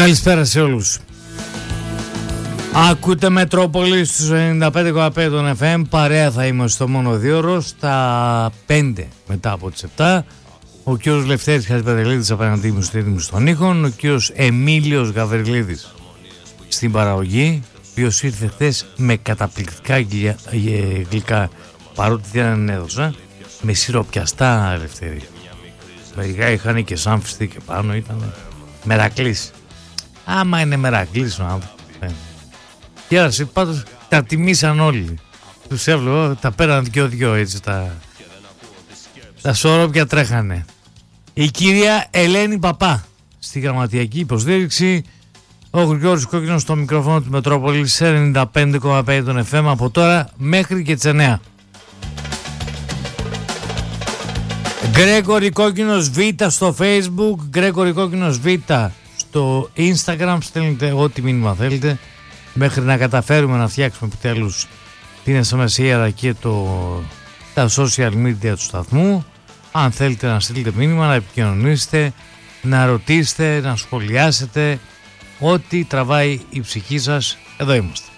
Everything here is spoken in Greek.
Καλησπέρα σε όλους. Ακούτε Μετρόπολη στους 95,5 των FM. Παρέα θα είμαστε στο μόνο 2ωρο στα 5 μετά από τις 7. Ο κύριος Λευτέρης Χατζηπαντελίδης απέναντί μου στον ήχον. Ο κύριος Εμίλιος Γαβριλίδης στην παραγωγή, ο οποίος ήρθε χθες με καταπληκτικά γλυκά, παρότι δεν έδωσα, με σιροπιαστά, Λευτέρη. Μερικά είχαν και σάμφιστη και πάνω, ήταν μερακλής. Άμα είναι μερακλής ο άνθρωπος. Και άρασε, πάντως τα τιμήσαν όλοι. Τους έβλεπα, τα πέραν δυο έτσι, τα σωρόπια τρέχανε. Η κυρία Ελένη Παπά στη γραμματιακή υποστήριξη. Ο Γρηγόρης Κόκκινος στο μικρόφωνο του Μετρόπολης 95,5 των FM από τώρα μέχρι και τις 9. Γκρέγκορη Κόκκινος Β στο Facebook, Γκρέγκορη Κόκκινος Β στο Instagram. Στέλνετε ό,τι μήνυμα θέλετε μέχρι να καταφέρουμε να φτιάξουμε επιτέλους την SMS και τα social media του σταθμού. Αν θέλετε να στείλετε μήνυμα, να επικοινωνήσετε, να ρωτήσετε, να σχολιάσετε, ό,τι τραβάει η ψυχή σας, εδώ είμαστε.